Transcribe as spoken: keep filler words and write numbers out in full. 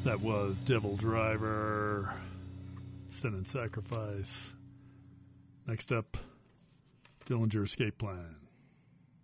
That was Devil Driver, Sin and Sacrifice. Next up, Dillinger Escape Plan.